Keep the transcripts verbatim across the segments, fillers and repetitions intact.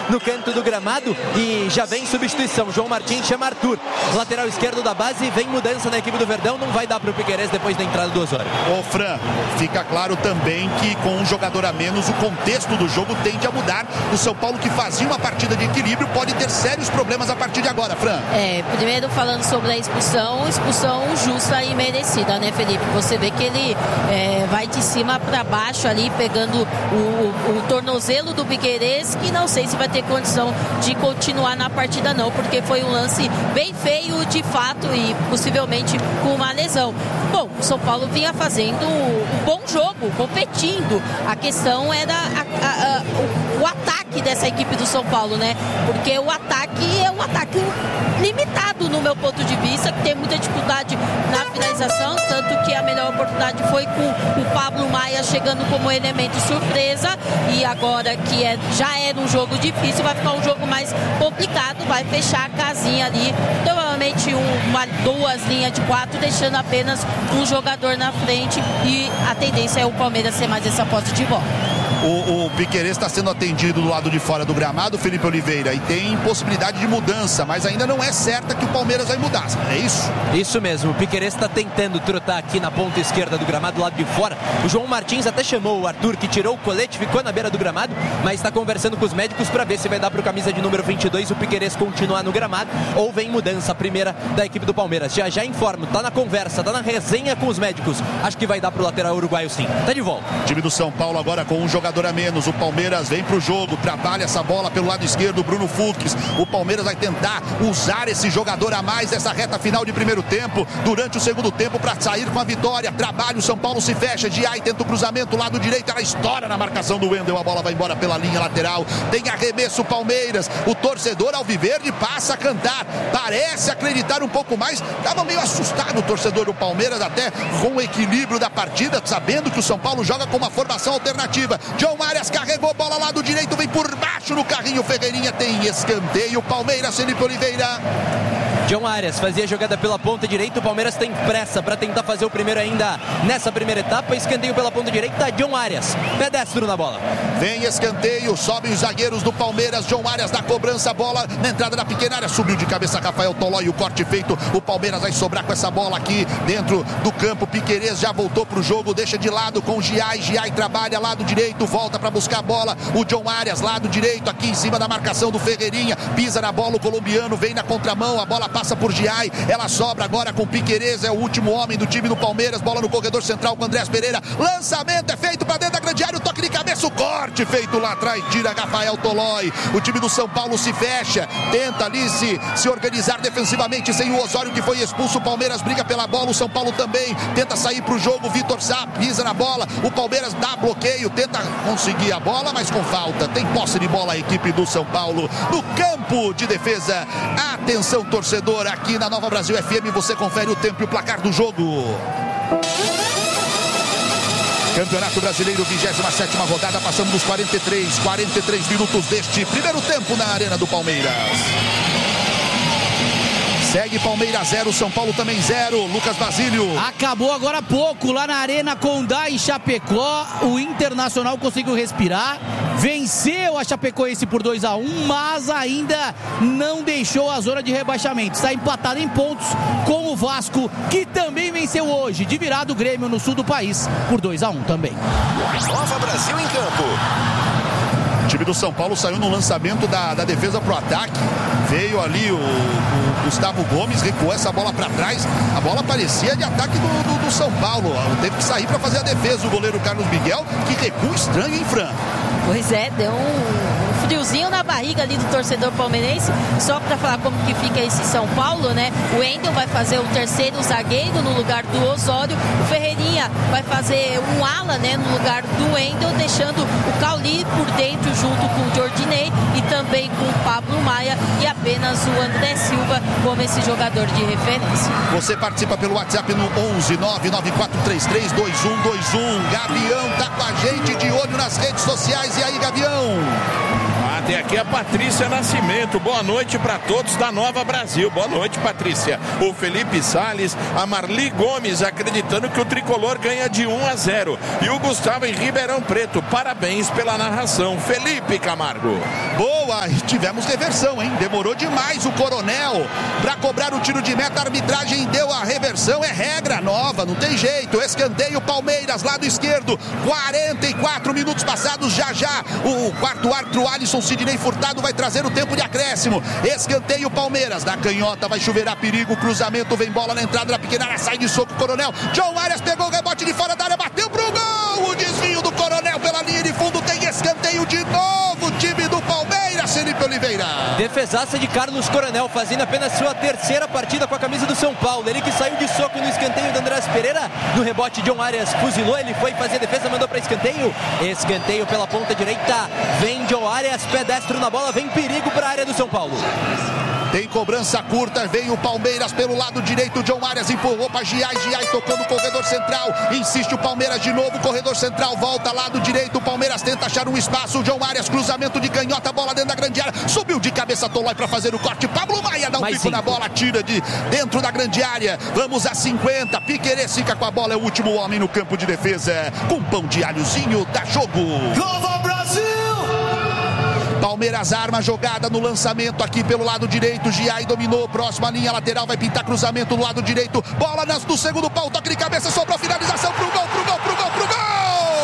no canto do gramado e já vem substituição. João Martins chama Arthur, lateral esquerdo da base, vem mudança na equipe do Verdão, não vai dar para o Piquerez depois da entrada do Osório. Ô Fran, fica claro também que com um jogador a menos o contexto do jogo tende a mudar. O São Paulo, que fazia uma partida de equilíbrio, pode ter sérios problemas a partir de agora, Fran. É, primeiro falando sobre a expulsão, expulsão justa e merecida, né, Felipe? Você vê que ele é, vai de cima para baixo ali, pegando o, o, o tornozelo do Piquerez, que não sei se vai ter condição de continuar na partida não, porque foi um lance bem feio de fato e possivelmente com uma lesão. Bom, o São Paulo vinha fazendo um bom jogo, competindo. A questão era a, a, a, o, o ataque dessa equipe do São Paulo, né? Porque o ataque é um ataque limitado no meu ponto de vista, que tem muita dificuldade na finalização, tanto que a melhor oportunidade foi com o Pablo Maia chegando como elemento surpresa, e agora que é, já era um jogo difícil, vai ficar um jogo mais complicado, vai fechar a casinha ali, provavelmente um, uma, duas linhas de quatro, deixando apenas um jogador na frente, e a tendência é o Palmeiras ser mais essa posse de bola. O, o Piquerez está sendo atendido do lado de fora do gramado, Felipe Oliveira, e tem possibilidade de mudança, mas ainda não é certa que o Palmeiras vai mudar, é isso? Isso mesmo, o Piquerez está tentando trotar aqui na ponta esquerda do gramado, do lado de fora. O João Martins até chamou o Arthur, que tirou o colete, ficou na beira do gramado, mas está conversando com os médicos para ver se vai dar para o camisa de número vinte e dois o Piquerez continuar no gramado ou vem mudança, a primeira da equipe do Palmeiras. Já já informo, tá na conversa, tá na resenha com os médicos. Acho que vai dar para o lateral uruguaio sim. Tá de volta. Time do São Paulo agora com um jogador a menos. O Palmeiras vem pro jogo, trabalha essa bola pelo lado esquerdo, Bruno Fux. O Palmeiras vai tentar usar esse jogador a mais nessa reta final de primeiro tempo, durante o segundo tempo, para sair com a vitória. Trabalha, o São Paulo se fecha, Giai tenta o cruzamento, lado direito, ela estoura na marcação do Wendel, a bola vai embora pela linha lateral. Tem arremesso Palmeiras, o torcedor alviverde passa a cantar, parece acreditar um pouco mais. Estava meio assustado o torcedor do Palmeiras, até com o equilíbrio da partida, sabendo que o São Paulo joga com uma formação alternativa. John Arias carregou, bola lá do direito, vem por baixo no carrinho, Ferreirinha tem escanteio, Palmeiras, Felipe Oliveira. John Arias fazia jogada pela ponta direita, o Palmeiras tem pressa para tentar fazer o primeiro ainda nessa primeira etapa. Escanteio pela ponta direita, John Arias, pedestro na bola. Vem escanteio, sobem os zagueiros do Palmeiras, John Arias na cobrança, bola na entrada da pequena área, subiu de cabeça Rafael Tolói, o corte feito, o Palmeiras vai sobrar com essa bola aqui dentro do campo. Piquerez já voltou pro jogo, deixa de lado com o Giai, Giai trabalha lado direito, volta para buscar a bola, o John Arias lado direito, aqui em cima da marcação do Ferreirinha, pisa na bola o colombiano, vem na contramão, a bola passa por Giai, ela sobra agora com Piquerez, é o último homem do time do Palmeiras, bola no corredor central com Andrés Pereira, lançamento é feito para dentro da grande área, o toque de cabeça, o corte feito lá atrás, tira Rafael Tolói. O time do São Paulo se fecha, tenta ali se, se organizar defensivamente sem o Osório, que foi expulso. O Palmeiras briga pela bola, o São Paulo também tenta sair pro jogo, Vitor Sá pisa na bola, o Palmeiras dá bloqueio, tenta conseguir a bola, mas com falta. Tem posse de bola a equipe do São Paulo no campo de defesa. Atenção, torcedor, aqui na Nova Brasil F M você confere o tempo e o placar do jogo. Campeonato Brasileiro, vigésima sétima rodada, passando dos quarenta e três, quarenta e três minutos deste primeiro tempo na Arena do Palmeiras. Segue Palmeiras zero, São Paulo também zero. Lucas Basílio. Acabou agora há pouco lá na Arena Condá, em Chapecó. O Internacional conseguiu respirar, venceu a Chapecoense por dois a um, mas ainda não deixou a zona de rebaixamento. Está empatado em pontos com o Vasco, que também venceu hoje, de virada o Grêmio no sul do país por dois a um também. Nova Brasil em campo. O time do São Paulo saiu no lançamento da, da defesa pro ataque. Veio ali o, o Gustavo Gomes, recuou essa bola para trás. A bola parecia de ataque do, do, do São Paulo. Teve que sair para fazer a defesa o goleiro Carlos Miguel, que recua estranho, hein, Fran? Pois é, deu um friozinho na barriga ali do torcedor palmeirense. Só para falar como que fica esse São Paulo, né? O Wendel vai fazer o terceiro zagueiro no lugar do Osório. O Ferreirinha vai fazer um ala, né, no lugar do Wendel, deixando o Cauli por dentro junto com o Jordinei e também com o Pablo Maia, e apenas o André Silva como esse jogador de referência. Você participa pelo WhatsApp no onze nove nove quatro três três dois um dois um. Gavião tá com a gente, de olho nas redes sociais. E aí, Gavião? tem aqui a Patrícia Nascimento. Boa noite para todos da Nova Brasil. Boa noite, Patrícia. O Felipe Salles, a Marli Gomes acreditando que o tricolor ganha de um a zero. E o Gustavo em Ribeirão Preto. Parabéns pela narração. Felipe Camargo. Boa, tivemos reversão, hein? Demorou demais o Coronel para cobrar o tiro de meta. A arbitragem deu a reversão. É regra nova, não tem jeito. Escanteio Palmeiras, lado esquerdo. quarenta e quatro minutos passados. Já já o quarto árbitro Alisson Sidney Furtado vai trazer o tempo de acréscimo. Escanteio Palmeiras. Da canhota vai chuveirar perigo. Cruzamento, vem bola na entrada da pequena área. Sai de soco o Coronel. John Arias pegou o rebote de fora da área. Bateu pro gol. O desvio do Coronel pela linha de fundo. Tem escanteio de novo. Time do Palmeiras, Felipe Oliveira. Defesaça de Carlos Coronel, fazendo apenas sua terceira partida com a camisa do São Paulo. Ele que saiu de soco no escanteio do Andrés Pereira. No rebote, John Arias fuzilou. Ele foi fazer a defesa, mandou para escanteio. Escanteio pela ponta direita. Vem John Arias, pé destro na bola. Vem perigo para a área do São Paulo. Tem cobrança curta, vem o Palmeiras pelo lado direito, John Arias empurrou para Giai, Giai tocou no corredor central, insiste o Palmeiras de novo, corredor central, volta lado direito, o Palmeiras tenta achar um espaço, o John Arias, cruzamento de canhota, bola dentro da grande área, subiu de cabeça Tolói para fazer o corte, Pablo Maia dá um Mais pico cinco. na bola, tira de dentro da grande área, vamos a cinquenta, Piquerez fica com a bola, é o último homem no campo de defesa, com pão de alhozinho, dá jogo. Nova Brasil! Palmeiras arma jogada no lançamento aqui pelo lado direito. Giai dominou, próxima linha lateral, vai pintar cruzamento no lado direito. Bola no segundo pau, toque de cabeça, sobrou finalização pro gol, pro gol, pro gol, pro gol!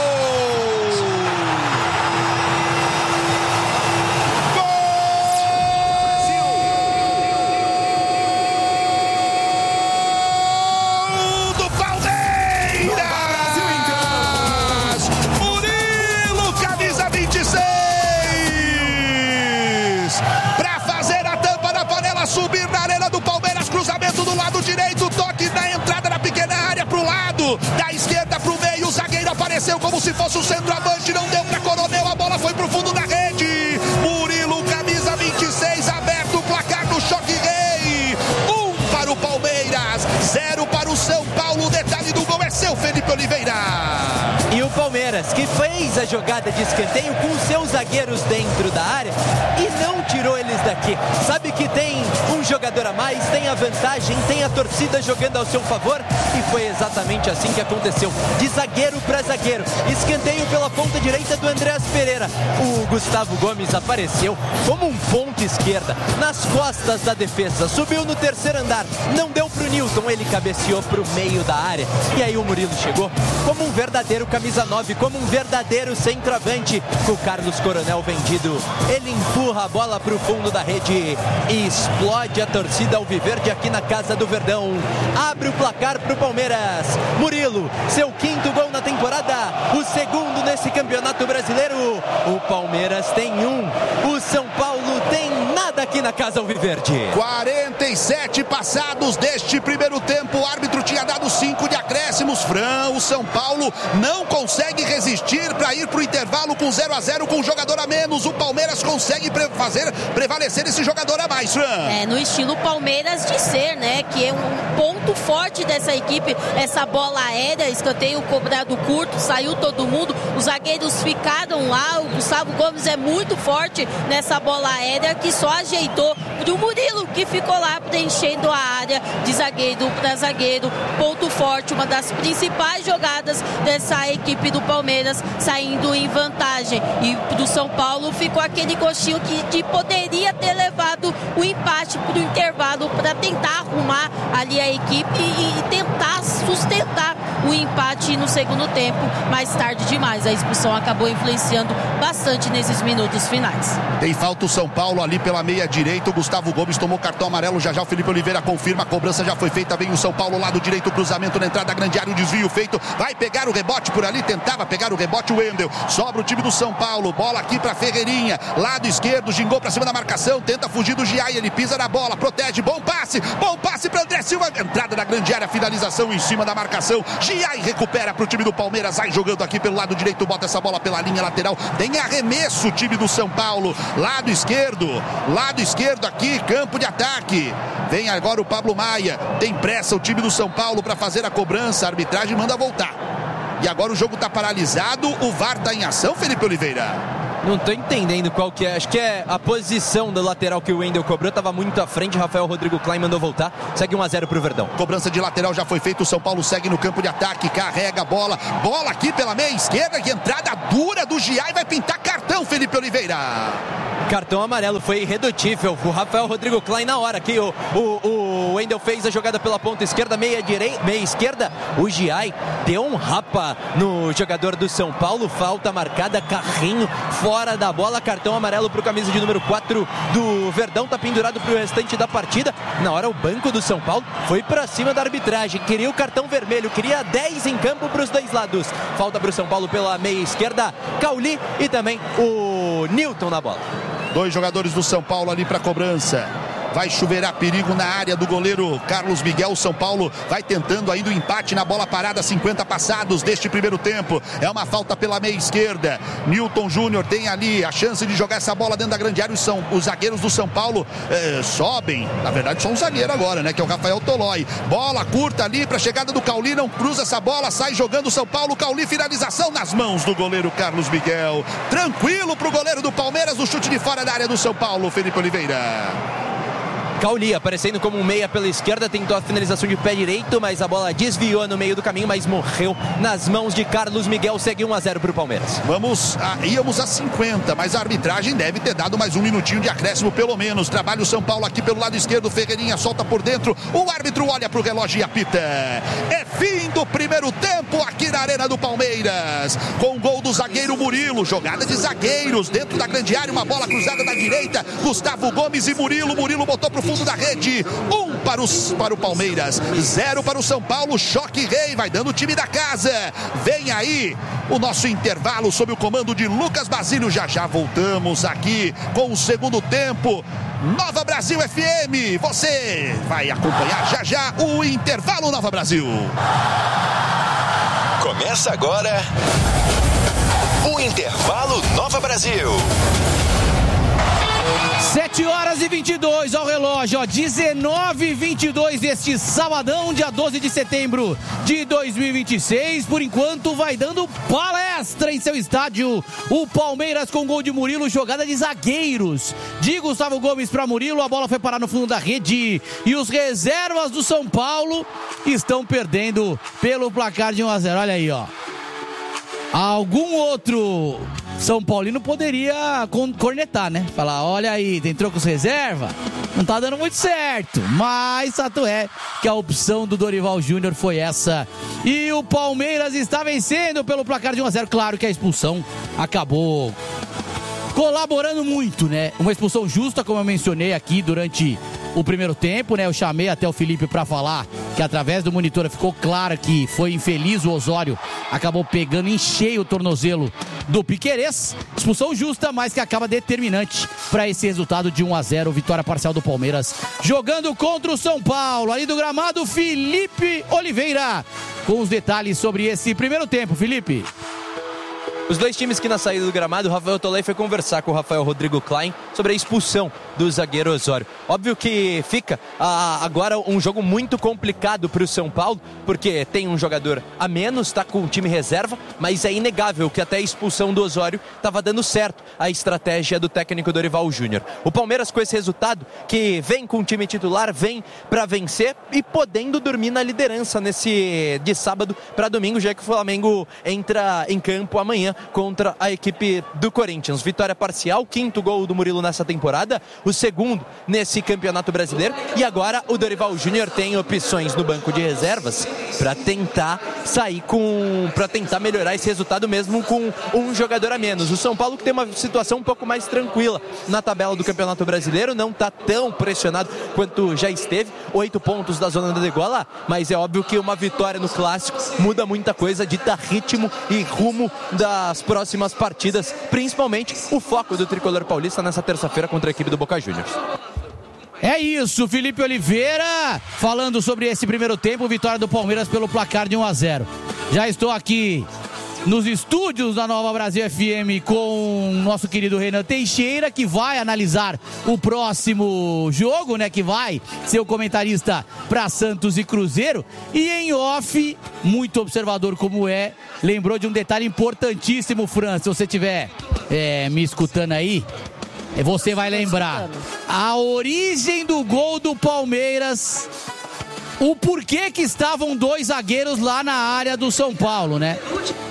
Subir na arena do Palmeiras, cruzamento do lado direito, toque na entrada da pequena área pro lado, da esquerda pro meio, o zagueiro apareceu como se fosse o centroavante, não deu pra Coronel, a bola foi pro fundo da rede, Murilo, camisa vinte e seis, aberto o placar no Choque Rei, um para o Palmeiras, zero para o São Paulo, o detalhe do gol é seu, Felipe Oliveira. E o Palmeiras, que fez a jogada de escanteio com seus zagueiros dentro da área e não tirou eles daqui. Sabe que tem um jogador a mais, tem a vantagem, tem a torcida jogando ao seu favor e foi exatamente assim que aconteceu. De zagueiro para zagueiro. Escanteio pela ponta direita do Andrés Pereira. O Gustavo Gomes apareceu como um ponta esquerda nas costas da defesa. Subiu no terceiro andar. Não deu pro Nilton. Ele cabeceou pro meio da área. E aí o Murilo chegou como um verdadeiro camisa nove, como um verdadeiro centroavante. O Carlos Coronel vendido. Ele empurra a bola pro fundo da rede e explode a torcida alviverde aqui na Casa do Verdão. Abre o placar pro Palmeiras. Murilo, seu quinto gol na temporada, o segundo nesse campeonato brasileiro. O Palmeiras tem um, o São Paulo tem nada aqui na Casa alviverde. quarenta e sete passados deste primeiro tempo, o árbitro tinha dado cinco de acréscimos. Fran, o São Paulo não consegue resistir para ir pro intervalo com zero a zero com um jogador a menos. O Palmeiras consegue pre- fazer prevalecer esse jogador a mais, Fran. É, no estilo Palmeiras de ser, né? Que é um ponto forte dessa equipe, essa bola aérea, escanteio cobrado curto, saiu todo mundo, os zagueiros ficaram lá, o Gustavo Gomes é muito forte nessa bola aérea que só ajeitou pro Murilo, que ficou lá preenchendo a área de zagueiro para zagueiro, ponto forte, uma das principais jogadas dessa equipe do Palmeiras, saindo em vantagem, e do São Paulo ficou aquele gostinho que, que poderia ter levado o empate pro intervalo para tentar arrumar ali a equipe e, e tentar sustentar o empate no segundo tempo. Mais tarde demais, a expulsão acabou influenciando bastante nesses minutos finais. Tem falta o São Paulo ali pela meia direita, o Gustavo Gomes tomou cartão amarelo, já já o Felipe Oliveira confirma, a cobrança já foi feita, vem o São Paulo lado direito, cruzamento na entrada da grande área, o desvio feito, vai pegar o rebote por ali, tentava pegar o rebote o Wendel, sobra o time do São Paulo, bola aqui pra Ferreirinha, lado esquerdo, gingou pra cima da marcação, tenta fugir do Giai, ele pisa na bola, protege, bom passe, bom passe pra André Silva, entrada da grande área, finalização em cima da marcação, Giai recupera pro time do Palmeiras, vai jogando aqui pelo lado direito, bota essa bola pela linha lateral, tem arremesso o time do São Paulo, lado esquerdo, lado esquerdo aqui, campo de ataque, vem agora o Pablo Maia, tem pressa o time do São Paulo para fazer a cobrança, a arbitragem manda voltar. E agora o jogo está paralisado, o V A R está em ação, Felipe Oliveira. Não tô entendendo qual que é. Acho que é a posição do lateral que o Wendel cobrou. Tava muito à frente. Rafael Rodrigo Klein mandou voltar. Segue um a zero pro Verdão. Cobrança de lateral já foi feita. O São Paulo segue no campo de ataque. Carrega a bola. Bola aqui pela meia esquerda. E entrada dura do Giai. Vai pintar cartão, Felipe Oliveira. Cartão amarelo. Foi irredutível. O Rafael Rodrigo Klein na hora que o, o, o Wendel fez a jogada pela ponta esquerda. Meia, direita, meia esquerda. O Giai deu um rapa no jogador do São Paulo. Falta marcada. Carrinho fora da bola, cartão amarelo para o camisa de número quatro do Verdão, tá pendurado para o restante da partida. Na hora o banco do São Paulo foi para cima da arbitragem, queria o cartão vermelho, queria dez em campo para os dois lados. Falta para o São Paulo pela meia esquerda, Cauli e também o Newton na bola. Dois jogadores do São Paulo ali para cobrança. Vai chuveirar perigo na área do goleiro Carlos Miguel. São Paulo vai tentando ainda o empate na bola parada, cinquenta passados deste primeiro tempo. É uma falta pela meia esquerda. Newton Júnior tem ali a chance de jogar essa bola dentro da grande área. Os, são, os zagueiros do São Paulo eh, sobem. Na verdade, só um zagueiro agora, né? Que é o Rafael Tolói. Bola curta ali para a chegada do Cauli. Não cruza essa bola, sai jogando o São Paulo. Cauli, finalização nas mãos do goleiro Carlos Miguel. Tranquilo para o goleiro do Palmeiras. O chute de fora da área do São Paulo, Felipe Oliveira. Cauli aparecendo como um meia pela esquerda, tentou a finalização de pé direito, mas a bola desviou no meio do caminho, mas morreu nas mãos de Carlos Miguel. Segue um a zero para o Palmeiras. Vamos, a, íamos a cinquenta, mas a arbitragem deve ter dado mais um minutinho de acréscimo pelo menos. Trabalha o São Paulo aqui pelo lado esquerdo, Ferreirinha solta por dentro, o árbitro olha para o relógio e apita. É fim do primeiro tempo aqui na Arena do Palmeiras, com gol do zagueiro Murilo, jogada de zagueiros dentro da grande área, uma bola cruzada da direita, Gustavo Gomes e Murilo, Murilo botou pro fundo da rede, um para, os, para o Palmeiras, zero para o São Paulo. Choque rei, vai dando o time da casa. Vem aí o nosso intervalo sob o comando de Lucas Basílio. Já já voltamos aqui com o segundo tempo. Nova Brasil F M, você vai acompanhar já já o intervalo Nova Brasil. Começa agora o intervalo Nova Brasil. sete horas e vinte e dois ao relógio, ó, dezenove e vinte e dois deste sabadão, dia doze de setembro de dois mil e vinte e seis. Por enquanto vai dando palestra em seu estádio o Palmeiras com gol de Murilo, jogada de zagueiros de Gustavo Gomes para Murilo, a bola foi parar no fundo da rede e os reservas do São Paulo estão perdendo pelo placar de um a zero. Olha aí, ó, algum outro São Paulino poderia cornetar, né? Falar, olha aí, tem trocos reserva, não tá dando muito certo. Mas fato é que a opção do Dorival Júnior foi essa. E o Palmeiras está vencendo pelo placar de um a zero. Claro que a expulsão acabou colaborando muito, né? Uma expulsão justa, como eu mencionei aqui durante o primeiro tempo, né? Eu chamei até o Felipe para falar que através do monitor ficou claro que foi infeliz o Osório, acabou pegando em cheio o tornozelo do Piquerez. Expulsão justa, mas que acaba determinante para esse resultado de um a zero, vitória parcial do Palmeiras, jogando contra o São Paulo. Ali do gramado, Felipe Oliveira, com os detalhes sobre esse primeiro tempo. Felipe. Os dois times que na saída do gramado, o Rafael Tolói foi conversar com o Rafael Rodrigo Klein sobre a expulsão do zagueiro Osório. Óbvio que fica ah, agora um jogo muito complicado para o São Paulo, porque tem um jogador a menos, está com o time reserva, mas é inegável que até a expulsão do Osório estava dando certo a estratégia do técnico Dorival Júnior. O Palmeiras com esse resultado, que vem com o time titular, vem para vencer e podendo dormir na liderança nesse de sábado para domingo, já que o Flamengo entra em campo amanhã contra a equipe do Corinthians. Vitória parcial, quinto gol do Murilo nessa temporada, o segundo nesse campeonato brasileiro, e agora o Dorival Júnior tem opções no banco de reservas para tentar sair com, para tentar melhorar esse resultado mesmo com um jogador a menos. O São Paulo, que tem uma situação um pouco mais tranquila na tabela do campeonato brasileiro, não está tão pressionado quanto já esteve, oito pontos da zona da degola, mas é óbvio que uma vitória no clássico muda muita coisa, dita ritmo e rumo da as próximas partidas, principalmente o foco do tricolor paulista nessa terça-feira contra a equipe do Boca Juniors. É isso, Felipe Oliveira falando sobre esse primeiro tempo, vitória do Palmeiras pelo placar de um a zero. Já estou aqui nos estúdios da Nova Brasil F M com o nosso querido Renan Teixeira, que vai analisar o próximo jogo, né? Que vai ser o comentarista para Santos e Cruzeiro. E em off, muito observador como é, lembrou de um detalhe importantíssimo, Fran, se você tiver é, me escutando aí, você vai lembrar a origem do gol do Palmeiras, o porquê que estavam dois zagueiros lá na área do São Paulo, né?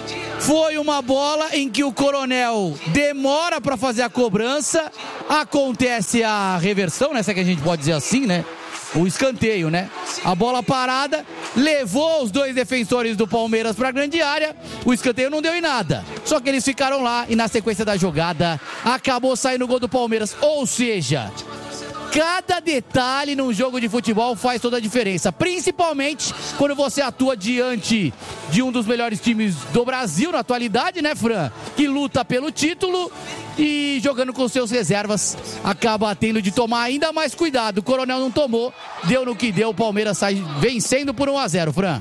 Foi uma bola em que o Coronel demora para fazer a cobrança, acontece a reversão, né? Se é que a gente pode dizer assim, né? O escanteio, né? A bola parada levou os dois defensores do Palmeiras para a grande área. O escanteio não deu em nada. Só que eles ficaram lá e na sequência da jogada acabou saindo o gol do Palmeiras. Ou seja, cada detalhe num jogo de futebol faz toda a diferença, principalmente quando você atua diante de um dos melhores times do Brasil na atualidade, né, Fran? Que luta pelo título e jogando com seus reservas acaba tendo de tomar ainda mais cuidado. O Coronel não tomou, deu no que deu, o Palmeiras sai vencendo por um a zero, Fran.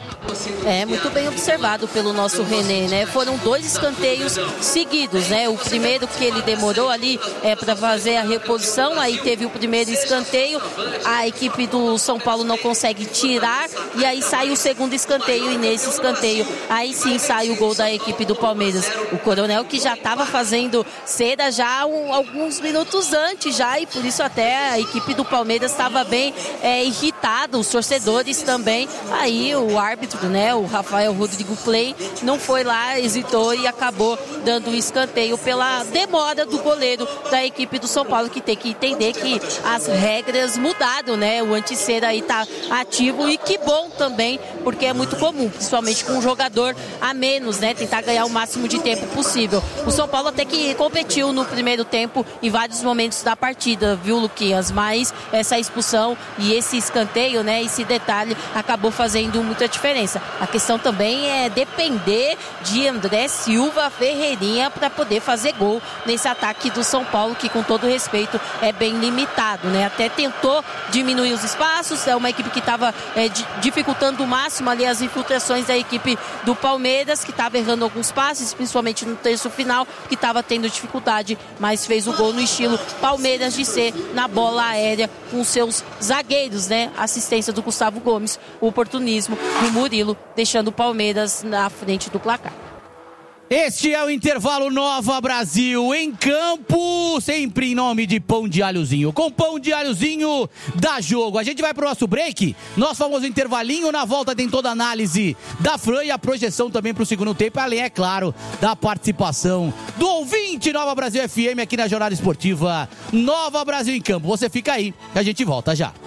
É, muito bem observado pelo nosso René, né? Foram dois escanteios seguidos, né? O primeiro que ele demorou ali é para fazer a reposição, aí teve o primeiro escanteio, a equipe do São Paulo não consegue tirar e aí sai o segundo escanteio e nesse escanteio aí sim sai o gol da equipe do Palmeiras. O Coronel que já estava fazendo cera já um, alguns minutos antes já e por isso até a equipe do Palmeiras estava bem é, irritada, os torcedores também, aí o árbitro, né, o Rafael Rodrigo Play não foi lá, hesitou e acabou dando o escanteio pela demora do goleiro da equipe do São Paulo, que tem que entender que as regras mudaram, né, o anticera aí tá ativo e que bom também, porque é muito comum, principalmente com um jogador a menos, né, tentar ganhar o máximo de tempo possível. O São Paulo até que competiu no primeiro tempo em vários momentos da partida, viu, Luquinhas, mas essa expulsão e esse escanteio, né, esse detalhe acabou fazendo muita diferença. A questão também é depender de André Silva Ferreirinha para poder fazer gol nesse ataque do São Paulo, que com todo respeito é bem limitado, né? Até tentou diminuir os espaços, é uma equipe que estava é, dificultando o máximo ali as infiltrações da equipe do Palmeiras, que estava errando alguns passes, principalmente no terço final, que estava tendo dificuldade, mas fez o gol no estilo Palmeiras de ser na bola aérea com seus zagueiros, né? Assistência do Gustavo Gomes, o oportunismo do Murilo, deixando o Palmeiras na frente do placar. Este é o intervalo Nova Brasil em campo, sempre em nome de Pão de Alhozinho. Com Pão de Alhozinho dá jogo. A gente vai pro nosso break, nosso famoso intervalinho. Na volta tem toda a análise da Fran e a projeção também pro segundo tempo, além, é claro, da participação do ouvinte Nova Brasil F M aqui na Jornada Esportiva Nova Brasil em Campo. Você fica aí, que a gente volta já.